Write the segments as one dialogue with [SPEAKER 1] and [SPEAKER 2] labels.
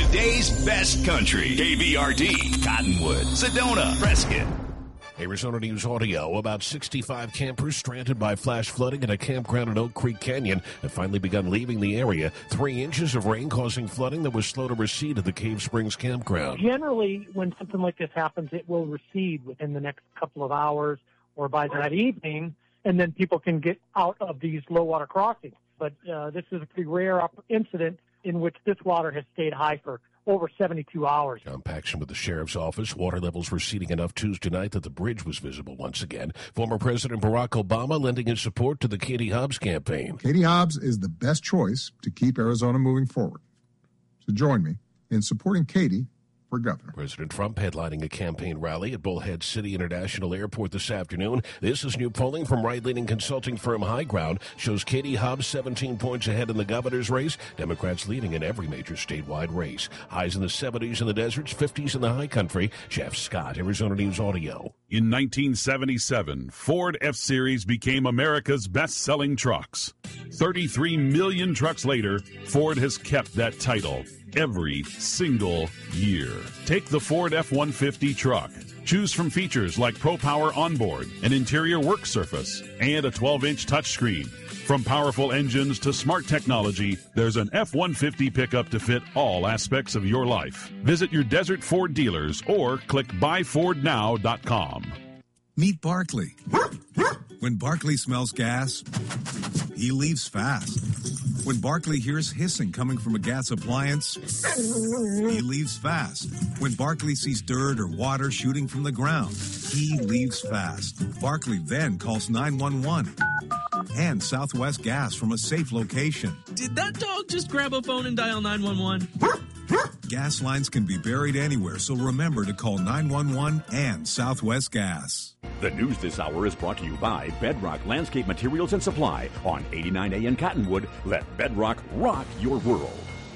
[SPEAKER 1] Today's best country. KVRD, Cottonwood, Sedona, Prescott.
[SPEAKER 2] Arizona News Audio. About 65 campers stranded by flash flooding in a campground in Oak Creek Canyon have finally begun leaving the area. 3 inches of rain causing flooding that was slow to recede at the Cave Springs campground.
[SPEAKER 3] Generally, when something like this happens, it will recede within the next couple of hours or by that evening, and then people can get out of these low water crossings. But this is a pretty rare incident in which this water has stayed high for over 72 hours.
[SPEAKER 2] John Paxson with the Sheriff's Office. Water levels receding enough Tuesday night that the bridge was visible once again. Former President Barack Obama lending his support to the Katie Hobbs campaign.
[SPEAKER 4] Katie Hobbs is the best choice to keep Arizona moving forward. So join me in supporting Katie for governor.
[SPEAKER 2] President Trump headlining a campaign rally at Bullhead City International Airport this afternoon. This is new polling from right-leaning consulting firm High Ground. Shows Katie Hobbs 17 points ahead in the governor's race. Democrats leading in every major statewide race. Highs in the 70s in the deserts, 50s in the high country. Jeff Scott, Arizona News Audio.
[SPEAKER 5] In 1977, Ford F-Series became America's best-selling trucks. 33 million trucks later, Ford has kept that title every single year. Take the Ford F-150 truck. Choose from features like Pro Power Onboard, an interior work surface, and a 12-inch touchscreen. From powerful engines to smart technology, there's an F-150 pickup to fit all aspects of your life. Visit your Desert Ford dealers or click buyfordnow.com.
[SPEAKER 6] Meet Barkley. When Barkley smells gas, he leaves fast. When Barkley hears hissing coming from a gas appliance, he leaves fast. When Barkley sees dirt or water shooting from the ground, he leaves fast. Barkley then calls 911 and Southwest Gas from a safe location.
[SPEAKER 7] Did that dog just grab a phone and dial 911?
[SPEAKER 6] Gas lines can be buried anywhere, so remember to call 911 and Southwest Gas.
[SPEAKER 8] The news this hour is brought to you by Bedrock Landscape Materials and Supply on 89A in Cottonwood. Let Bedrock rock your world.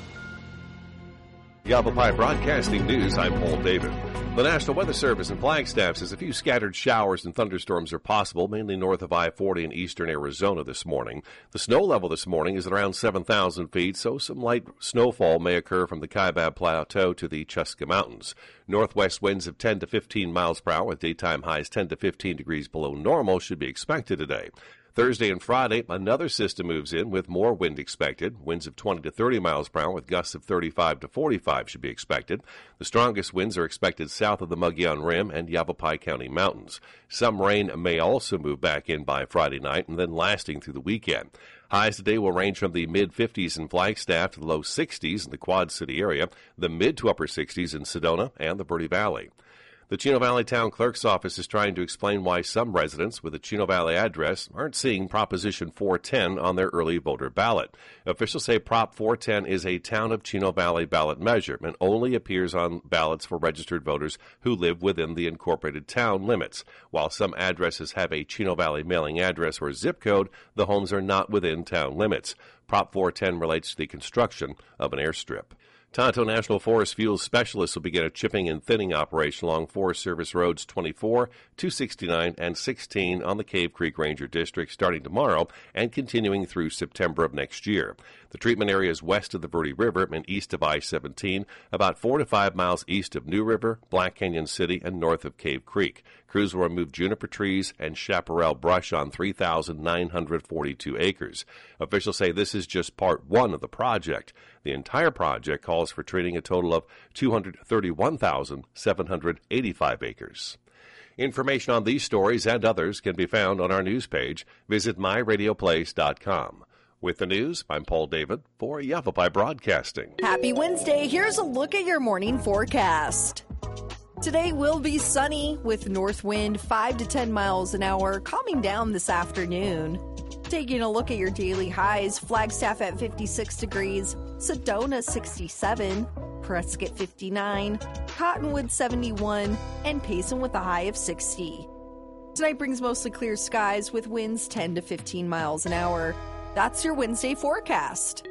[SPEAKER 9] Yavapai Broadcasting News, I'm Paul David. The National Weather Service in Flagstaff says a few scattered showers and thunderstorms are possible, mainly north of I-40 in eastern Arizona this morning. The snow level this morning is at around 7,000 feet, so some light snowfall may occur from the Kaibab Plateau to the Cheska Mountains. Northwest winds of 10 to 15 miles per hour with daytime highs 10 to 15 degrees below normal should be expected today. Thursday and Friday, another system moves in with more wind expected. Winds of 20 to 30 miles per hour with gusts of 35 to 45 should be expected. The strongest winds are expected south of the Mogollon Rim and Yavapai County mountains. Some rain may also move back in by Friday night and then lasting through the weekend. Highs today will range from the mid-50s in Flagstaff to the low 60s in the Quad City area, the mid to upper 60s in Sedona and the Verde Valley. The Chino Valley Town Clerk's Office is trying to explain why some residents with a Chino Valley address aren't seeing Proposition 410 on their early voter ballot. Officials say Prop 410 is a Town of Chino Valley ballot measure and only appears on ballots for registered voters who live within the incorporated town limits. While some addresses have a Chino Valley mailing address or zip code, the homes are not within town limits. Prop 410 relates to the construction of an airstrip. Tonto National Forest Fuels Specialists will begin a chipping and thinning operation along Forest Service Roads 24, 269, and 16 on the Cave Creek Ranger District starting tomorrow and continuing through September of next year. The treatment area is west of the Verde River and east of I-17, about 4 to 5 miles east of New River, Black Canyon City, and north of Cave Creek. Crews will remove juniper trees and chaparral brush on 3,942 acres. Officials say this is just part one of the project. The entire project calls for treating a total of 231,785 acres. Information on these stories and others can be found on our news page. Visit myradioplace.com. With the news, I'm Paul David for Yavapai Broadcasting.
[SPEAKER 10] Happy Wednesday. Here's a look at your morning forecast. Today will be sunny with north wind 5 to 10 miles an hour, calming down this afternoon. Taking a look at your daily highs, Flagstaff at 56 degrees, Sedona 67, Prescott 59, Cottonwood 71, and Payson with a high of 60. Tonight brings mostly clear skies with winds 10 to 15 miles an hour. That's your Wednesday forecast.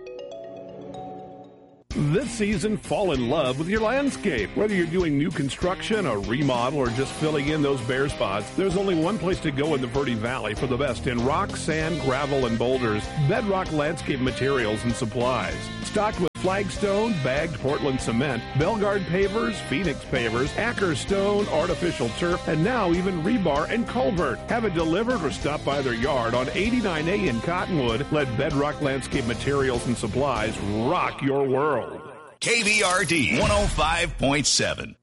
[SPEAKER 11] This season, fall in love with your landscape. Whether you're doing new construction, a remodel, or just filling in those bare spots, there's only one place to go in the Verde Valley for the best in rock, sand, gravel, and boulders. Bedrock Landscape Materials and Supplies. Stocked with Flagstone, bagged Portland cement, Belgard pavers, Phoenix pavers, Acker stone, artificial turf, and now even rebar and culvert. Have it delivered or stop by their yard on 89A in Cottonwood. Let Bedrock Landscape Materials and Supplies rock your world.
[SPEAKER 1] KBRD 105.7.